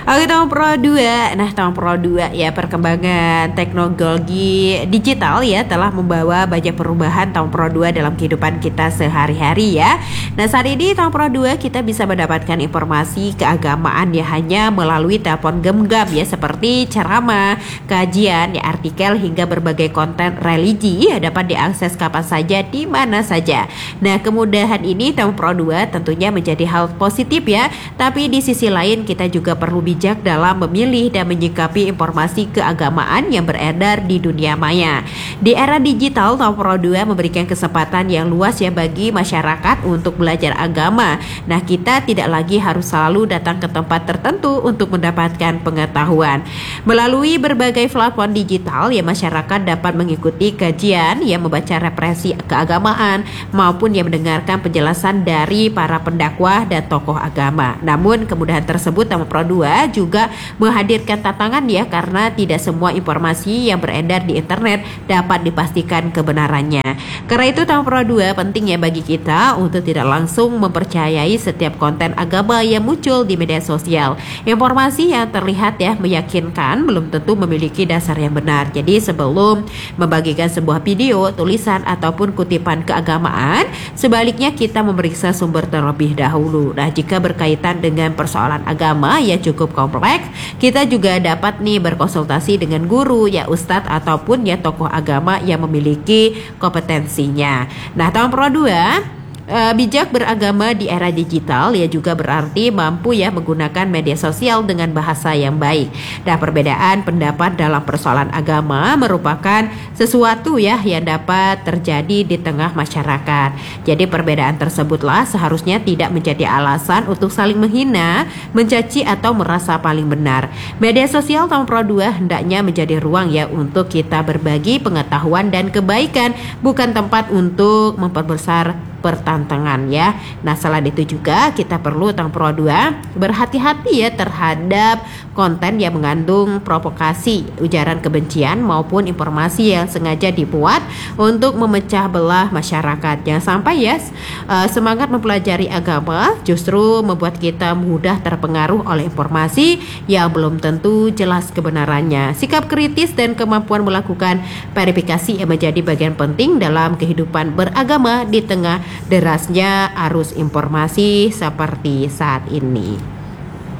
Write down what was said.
Oke, tahun Pro 2. Nah, tahun Pro 2 ya, perkembangan teknologi digital ya telah membawa banyak perubahan tahun Pro 2 dalam kehidupan kita sehari-hari ya. Nah, saat ini tahun Pro 2 kita bisa mendapatkan informasi keagamaan ya hanya melalui telepon genggam ya, seperti ceramah, kajian, ya, artikel hingga berbagai konten religi ya dapat diakses kapan saja di mana saja. Nah, kemudahan ini tahun Pro 2 tentunya menjadi hal positif ya, tapi di sisi lain kita juga perlu bijak dalam memilih dan menyikapi informasi keagamaan yang beredar di dunia maya. Di era digital, tahun Pro 2 memberikan kesempatan yang luas ya bagi masyarakat untuk belajar agama. Nah, kita tidak lagi harus selalu datang ke tempat tertentu untuk mendapatkan pengetahuan. Melalui berbagai platform digital ya, masyarakat dapat mengikuti kajian yang membaca referensi keagamaan maupun yang mendengarkan penjelasan dari para pendakwah dan tokoh agama. Namun kemudahan tersebut tahun Pro 2 juga menghadirkan tantangan ya, karena tidak semua informasi yang beredar di internet dapat dipastikan kebenarannya. Karena itu tahun Pro 2 penting ya bagi kita untuk tidak langsung mempercayai setiap konten agama yang muncul di media sosial. Informasi yang terlihat ya meyakinkan belum tentu memiliki dasar yang benar. Jadi sebelum membagikan sebuah video, tulisan ataupun kutipan keagamaan, sebaliknya kita memeriksa sumber terlebih dahulu. Nah, jika berkaitan dengan persoalan agama yang cukup kompleks, kita juga dapat nih berkonsultasi dengan guru ya, ustadz ataupun ya tokoh agama yang memiliki kompetensinya. Nah, tahun Pro 2 bijak beragama di era digital ya juga berarti mampu ya menggunakan media sosial dengan bahasa yang baik. Nah, perbedaan pendapat dalam persoalan agama merupakan sesuatu ya yang dapat terjadi di tengah masyarakat. Jadi perbedaan tersebutlah seharusnya tidak menjadi alasan untuk saling menghina, mencaci atau merasa paling benar. Media sosial tahun Pro 2 hendaknya menjadi ruang ya untuk kita berbagi pengetahuan dan kebaikan, bukan tempat untuk memperbesar pertentangan ya. Nah, selain itu juga kita perlu tahun Pro 2 berhati-hati ya terhadap konten yang mengandung provokasi, ujaran kebencian maupun informasi yang sengaja dibuat untuk memecah belah masyarakat. Jangan sampai ya semangat mempelajari agama justru membuat kita mudah terpengaruh oleh informasi yang belum tentu jelas kebenarannya. Sikap kritis dan kemampuan melakukan verifikasi yang menjadi bagian penting dalam kehidupan beragama di tengah derasnya arus informasi seperti saat ini.